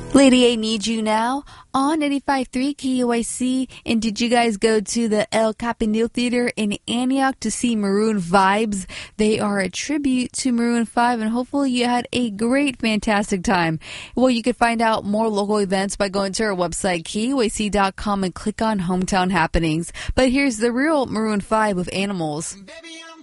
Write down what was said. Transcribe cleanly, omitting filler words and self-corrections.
Lady A Need You Now on 85.3 KUIC. And did you guys go to the El Campanile Theater in Antioch to see Maroon Vibes? They are a tribute to Maroon 5, and hopefully you had a great, fantastic time. Well, you can find out more local events by going to our website, KUIC.com, and click on Hometown Happenings. But here's the real Maroon 5 with Animals. Baby,